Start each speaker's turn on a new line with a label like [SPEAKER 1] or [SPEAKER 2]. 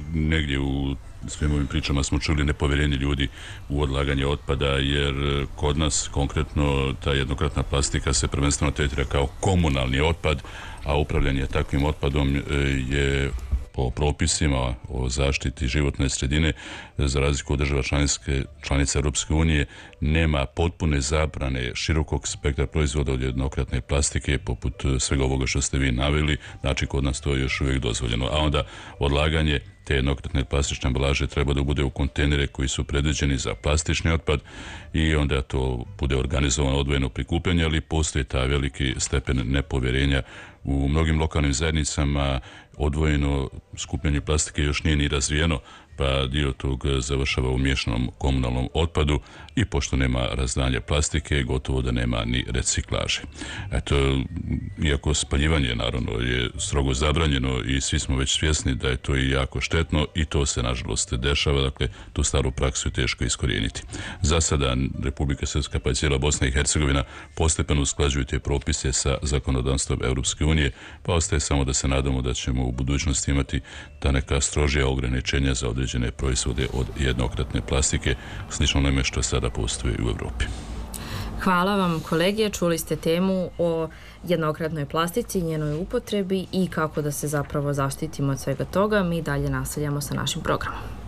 [SPEAKER 1] negdje u svim ovim pričama smo čuli nepovjerenje ljudi u odlaganje otpada, jer kod nas konkretno ta jednokratna plastika se prvenstveno tretira kao komunalni otpad, a upravljanje takvim otpadom je po propisima o zaštiti životne sredine, za razliku od država članica Europske unije, nema potpune zabrane širokog spektra proizvoda od jednokratne plastike, poput svega ovoga što ste vi naveli. Znači, kod nas to je još uvijek dozvoljeno. A onda odlaganje te jednokratne plastične ambalaže treba da bude u kontejnere koji su predviđeni za plastični otpad i onda to bude organizovano odvojeno prikupljanje, ali postoji taj veliki stepen nepovjerenja u mnogim lokalnim zajednicama. Odvojeno skupljanje plastike još nije ni razvijeno, pa dio tog završava u miješanom komunalnom otpadu i pošto nema razdvajanja plastike, gotovo da nema ni reciklaže. Eto, iako spaljivanje naravno je strogo zabranjeno i svi smo već svjesni da je to i jako štetno i to se nažalost dešava, dakle tu staru praksu je teško iskorijeniti. Za sada Republika Srpska pa i cijela Bosna i Hercegovina postepeno usklađuju te propise sa zakonodavstvom Europske unije, pa ostaje samo da se nadamo da ćemo u budućnosti imati ta neka strožija ograničenja za određene proizvode od jednokratne plastike, slično onome što sada postoji u Evropi.
[SPEAKER 2] Hvala vam, kolege. Čuli ste temu o jednokratnoj plastici, njenoj upotrebi i kako da se zapravo zaštitimo od svega toga. Mi dalje nastavljamo sa našim programom.